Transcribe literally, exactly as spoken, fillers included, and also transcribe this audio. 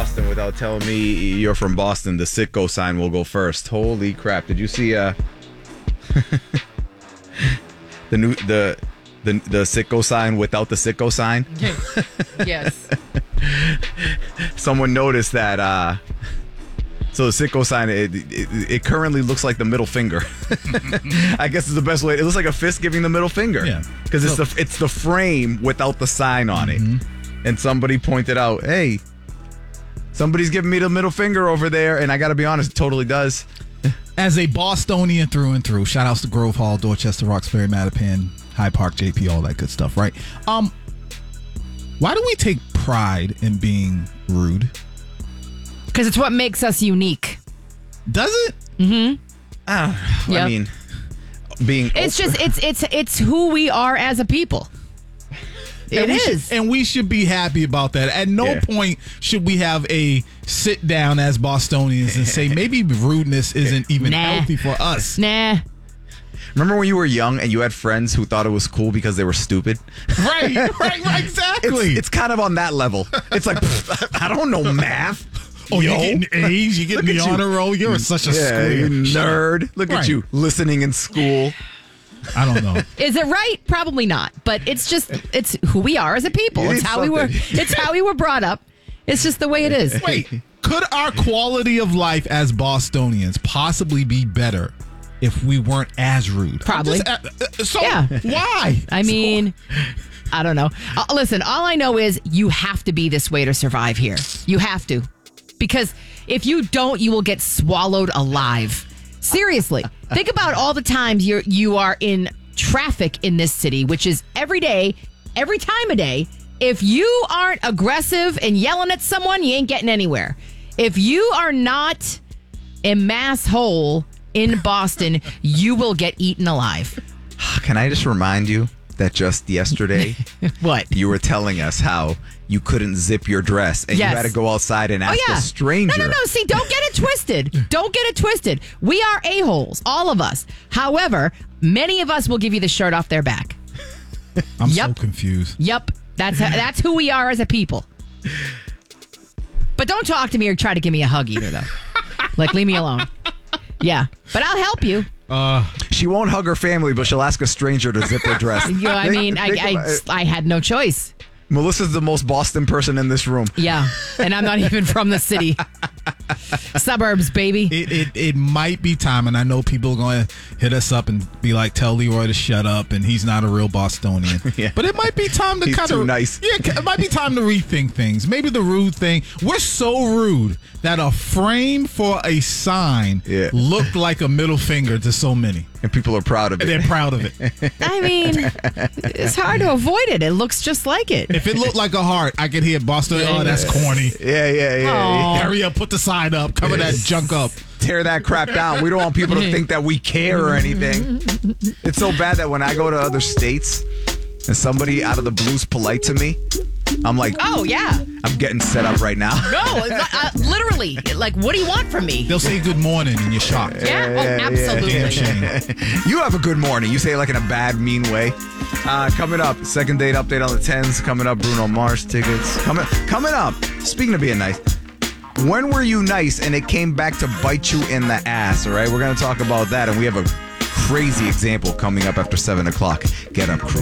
Boston without telling me you're from Boston, the Sitco sign will go first. Holy crap. Did you see uh the new the the the Sitco sign without the Sitco sign? Yes. Someone noticed that uh so the Sitco sign, it, it, it currently looks like the middle finger. I guess is the best way. It looks like a fist giving the middle finger. Yeah. Because it's the it's the frame without the sign on it. Mm-hmm. And somebody pointed out, hey, somebody's giving me the middle finger over there. And I got to be honest, it totally does. As a Bostonian through and through, shout outs to Grove Hall, Dorchester, Roxbury, Mattapan, Hyde Park, J P, all that good stuff, right? Um, why do we take pride in being rude? Because it's what makes us unique. Does it? Mm-hmm. Uh, Yep. I mean, being It's open- just, it's it's it's who we are as a people. It and we is. should, and we should be happy about that. At no Yeah. point should we have a sit down as Bostonians and say maybe rudeness isn't even Nah. healthy for us. Nah. Remember when you were young and you had friends who thought it was cool because they were stupid? Right, right, right, exactly. It's, it's kind of on that level. It's like, pfft, I don't know math. oh, Yo. you're getting A's, you're getting Look the at you. honor roll. You're such a Yeah, you square. nerd. Look Right. at you listening in school. I don't know. Is it right? Probably not. But it's just, it's who we are as a people. It It's is how we were, something. it's how we were brought up. It's just the way it is. Wait, could our quality of life as Bostonians possibly be better if we weren't as rude? Probably. Just, uh, uh, so Yeah. why? I mean, I don't know. Uh, listen, all I know is you have to be this way to survive here. You have to. Because if you don't, you will get swallowed alive. Seriously. Think about all the times you're you are in traffic in this city, which is every day, every time of day. If you aren't aggressive and yelling at someone, you ain't getting anywhere. If you are not a mass hole in Boston, you will get eaten alive. Can I just remind you that just yesterday What? you were telling us how you couldn't zip your dress and Yes. you had to go outside and ask Oh, yeah. a stranger. No, no, no. See, don't get it twisted. Don't get it twisted. We are a-holes, all of us. However, many of us will give you the shirt off their back. I'm so Yep. confused. Yep. That's that's who we are as a people. But don't talk to me or try to give me a hug either, though. Like, leave me alone. Yeah. But I'll help you. Uh, She won't hug her family, but she'll ask a stranger to zip their dress. You know, I Think- mean, I, think I, about it. I had no choice. Melissa's the most Boston person in this room. Yeah. And I'm not even from the city. Suburbs, baby. it, it it might be time, and I know people are going to hit us up and be like, tell Leroy to shut up, and he's not a real Bostonian. Yeah. But it might be time to He's kind too of nice. Yeah, it might be time to rethink things. Maybe the rude thing. We're so rude that a frame for a sign Yeah. looked like a middle finger to so many, And people are proud of and it. they're proud of it. I mean, it's hard to avoid it. It looks just like it. If it looked like a heart, I could hear Boston. Oh, that's corny. Yeah, yeah, yeah. yeah. Hurry up, put the sign up, cover that junk up. Tear that crap down. We don't want people to think that we care or anything. It's so bad that when I go to other states and somebody out of the blue's polite to me, I'm like, Oh, yeah. I'm getting set up right now. No, it's not- uh, literally. Like, what do you want from me? They'll say good morning, and you're shocked. Yeah, oh, yeah, absolutely. Damn shame. You have a good morning. You say it like in a bad, mean way. Uh, coming up, second date update on the tens. Coming up, Bruno Mars tickets. Coming, coming up. Speaking of being nice, when were you nice and it came back to bite you in the ass? All right, we're gonna talk about that, and we have a crazy example coming up after seven o'clock. Get up, crew.